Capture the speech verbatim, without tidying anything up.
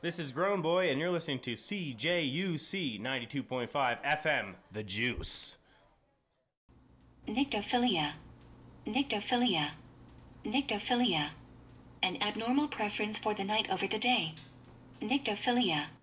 This is Grown Boy, and you're listening to C J U C ninety-two point five F M, The Juice. Nyctophilia. Nyctophilia. Nyctophilia. An abnormal preference for the night over the day. Nyctophilia.